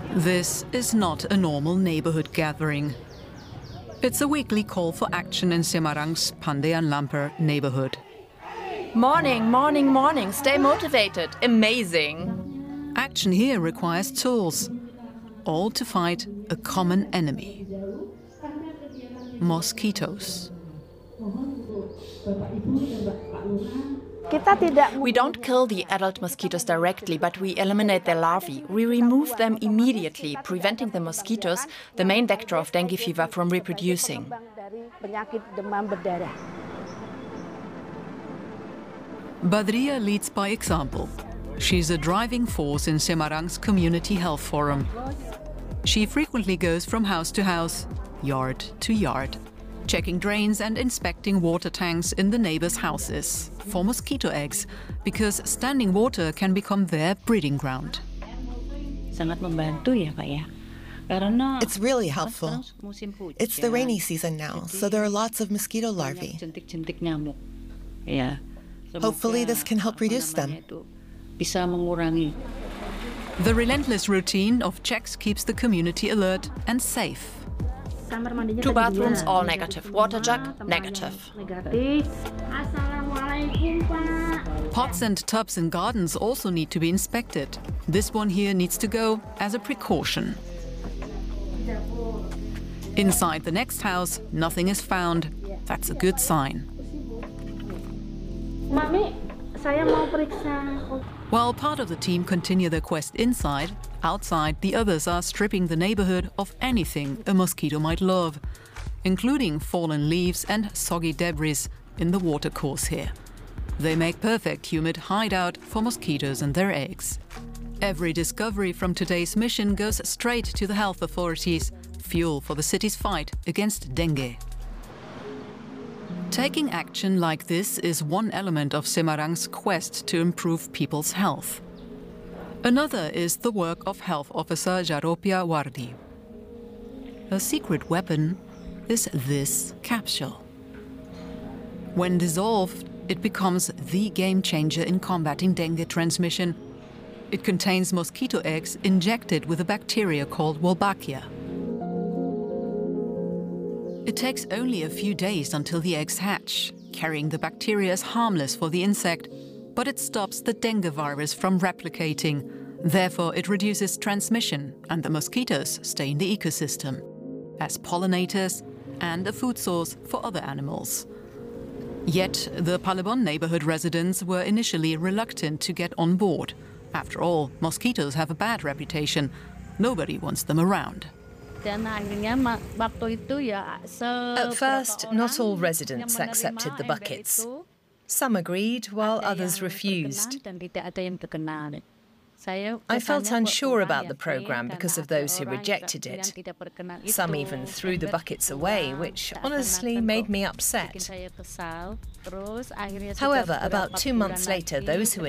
This is not a normal neighborhood gathering. It's a weekly call for action in Semarang's Pandean Lamper neighborhood. Morning, morning, morning. Stay motivated. Amazing. Action here requires tools, all to fight a common enemy: mosquitoes. We don't kill the adult mosquitoes directly, but we eliminate their larvae. We remove them immediately, preventing the mosquitoes, the main vector of dengue fever, from reproducing. Badria leads by example. She's a driving force in Semarang's Community Health Forum. She frequently goes from house to house, yard to yard, checking drains and inspecting water tanks in the neighbors' houses for mosquito eggs, because standing water can become their breeding ground. It's really helpful. It's the rainy season now, so there are lots of mosquito larvae. Hopefully this can help reduce them. The relentless routine of checks keeps the community alert and safe. 2 bathrooms, all negative. Water jug, negative. Pots and tubs in gardens also need to be inspected. This one here needs to go as a precaution. Inside the next house, nothing is found. That's a good sign. While part of the team continue their quest inside, outside the others are stripping the neighborhood of anything a mosquito might love, including fallen leaves and soggy debris in the watercourse here. They make perfect humid hideout for mosquitoes and their eggs. Every discovery from today's mission goes straight to the health authorities, fuel for the city's fight against dengue. Taking action like this is one element of Semarang's quest to improve people's health. Another is the work of health officer Jaropia Wardi. Her secret weapon is this capsule. When dissolved, it becomes the game changer in combating dengue transmission. It contains mosquito eggs injected with a bacteria called Wolbachia. It takes only a few days until the eggs hatch. Carrying the bacteria is harmless for the insect, but it stops the dengue virus from replicating. Therefore, it reduces transmission and the mosquitoes stay in the ecosystem as pollinators and a food source for other animals. Yet, the Palembon neighborhood residents were initially reluctant to get on board. After all, mosquitoes have a bad reputation. Nobody wants them around. At first, not all residents accepted the buckets. Some agreed, while others refused. I felt unsure about the program because of those who rejected it. Some even threw the buckets away, which honestly made me upset. However, about 2 months later, those who